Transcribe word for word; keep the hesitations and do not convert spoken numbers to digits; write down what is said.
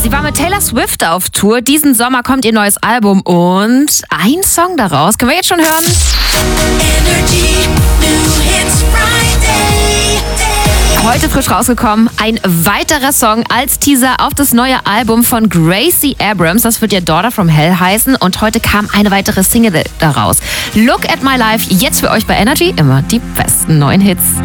Sie war mit Taylor Swift auf Tour. Diesen Sommer kommt ihr neues Album und ein Song daraus können wir jetzt schon hören. Energy New Hits Friday. Heute frisch rausgekommen, ein weiterer Song als Teaser auf das neue Album von Gracie Abrams. Das wird ja Daughter from Hell heißen und heute kam eine weitere Single daraus. Look at My Life, jetzt für euch bei Energy, immer die besten neuen Hits.